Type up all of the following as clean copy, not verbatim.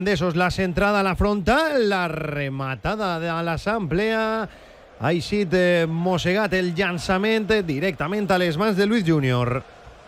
D'esos, la centrada a la frontal, la rematada de l'assemblea. Ha eixit mossegat el llançament directament a les mans de Luis Junior.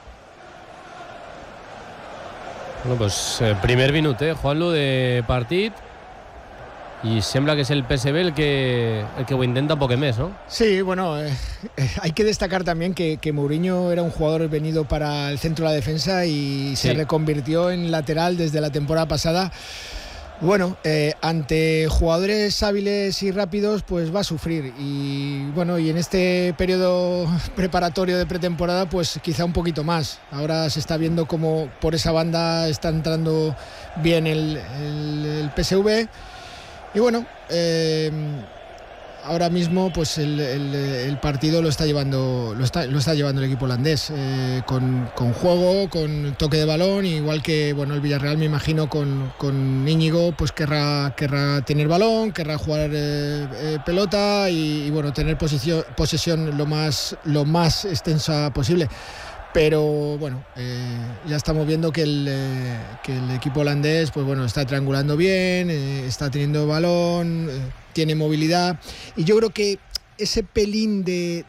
Bueno, pues primer minut, Juanlu, de partit. Y sembla que es el PSV el que lo intenta un poco más, ¿no? Sí, bueno, hay que destacar también que Mourinho era un jugador venido para el centro de la defensa y se reconvirtió en lateral desde la temporada pasada. Bueno, ante jugadores hábiles y rápidos, pues va a sufrir. Y bueno, y en este periodo preparatorio de pretemporada, pues quizá un poquito más. Ahora se está viendo cómo por esa banda está entrando bien el PSV. Y bueno, ahora mismo pues el partido lo está llevando el equipo holandés, con juego, con toque de balón, igual que bueno el Villarreal, me imagino, con Íñigo, pues querrá tener balón, querrá jugar pelota y bueno, tener posesión lo más extensa posible. Pero bueno, ya estamos viendo que el equipo holandés pues bueno, está triangulando bien, está teniendo balón, tiene movilidad, y yo creo que ese pelín de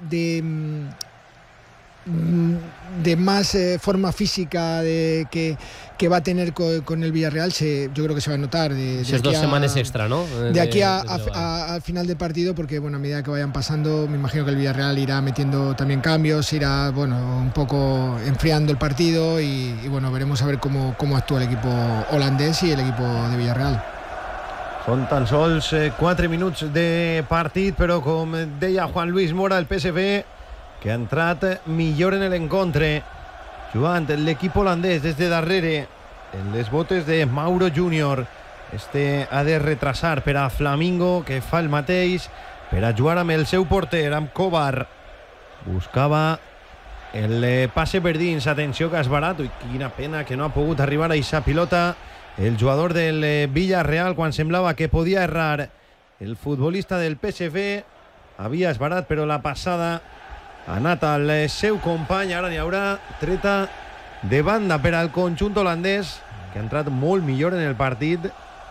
más forma física que va a tener con el Villarreal, yo creo que se va a notar esas 2 semanas extra, ¿no? De aquí al final del partido, porque bueno, a medida que vayan pasando, me imagino que el Villarreal irá metiendo también cambios, irá bueno, un poco enfriando el partido y bueno, veremos a ver cómo actúa el equipo holandés y el equipo de Villarreal. Són tan sols 4 minuts de partit, però com deia Juan Luis Mora, el PSV que ha entrat millor en l'encontre, jugant l'equip holandès des de darrere en les botes de Mauro Junior. Ha de retrasar per a Flamingo, que fa el mateix, per a jugar amb el seu porter, amb Kovar. Buscava el passe per dins, atenció que és barat, i quina pena que no ha pogut arribar a aquesta pilota el jugador del Villarreal quan semblava que podia errar. El futbolista del PSV havia esbarat, però la passada ha anat al seu company. Ara n'hi haurà treta de banda per al conjunt holandès, que ha entrat molt millor en el partit.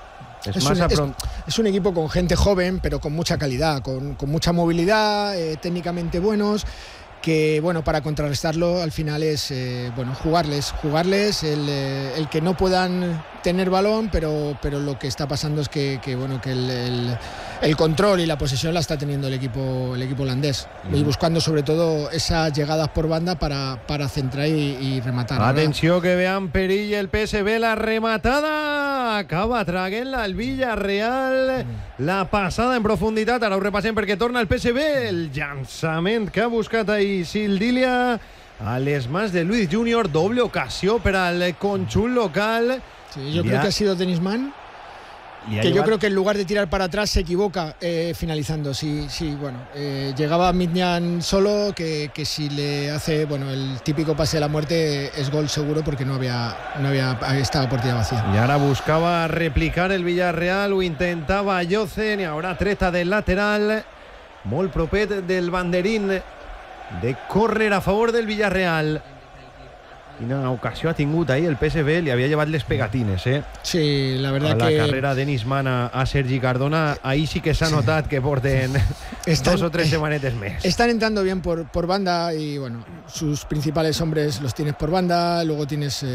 Es un equipo con gente joven, pero con mucha calidad, con mucha movilidad, técnicamente buenos, que bueno, para contrarrestarlo al final es bueno, jugarles el que no puedan tener balón, pero lo que está pasando es que bueno, que el control y la posesión la está teniendo el equipo holandés, y buscando sobre todo esas llegadas por banda para centrar y rematar. Atenció, que vean perill el PSV, la rematada acaba traguent-la el Villarreal, la passada en profunditat. Ara ho repassem perquè torna el PSV, el llançament que ha buscat ahir Sildilia a les mans de Luis Junior, doble ocasió per al conjunt local. Sí, yo creo que ha sido Dennis Mann, que yo creo que en lugar de tirar para atrás se equivoca finalizando. Sí, bueno, llegaba Midtjylland solo, que si le hace bueno, el típico pase de la muerte es gol seguro, porque no había estaba portería vacía. Y ahora buscaba replicar el Villarreal, o intentaba Jozen, y ahora treta del lateral, molt propet del banderín de córner a favor del Villarreal. Quina ocasió ha tingut ahir el PSV, li havia llevat les pegatines, Sí, la verdad a que la carrera de Dennis Mann a Sergi Cardona. Ahí sí que s'ha notat que porten 2 o 3 semanetes més. Están entrando bien por banda, y bueno, sus principales hombres los tienes por banda. Luego tienes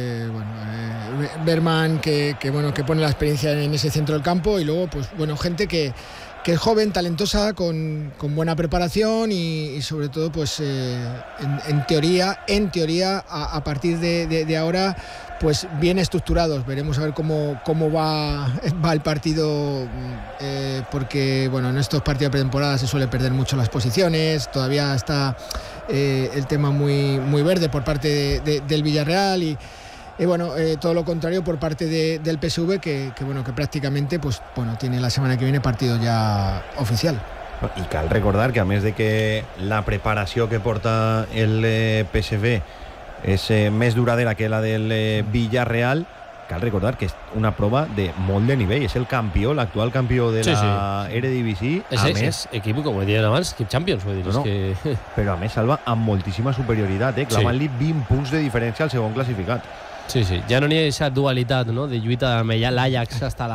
Berman, que pone la experiencia en ese centro del campo, y luego pues bueno, gente que es joven, talentosa, con buena preparación y sobre todo pues en teoría a partir de ahora pues bien estructurados. Veremos a ver cómo va el partido, porque bueno, en estos partidos de pretemporada se suele perder mucho las posiciones. Todavía está el tema muy verde por parte del Villarreal, y bueno, todo lo contrario por parte del PSV, que prácticamente pues bueno, tiene la semana que viene partido ya oficial. I cal recordar que, a més de que la preparació que porta el PSV és més duradera que la del Villarreal, cal recordar que és una prova de molt de nivell. És el campió, l'actual campió de la Eredivisie. És equip, com diuen abans, equip Champions. Però a més salva amb moltíssima superioritat, clavant-li 20 punts de diferència al segon classificat. Sí, ja no n'hi ha aquesta dualitat, no?, de lluita amb l'Ajax hasta la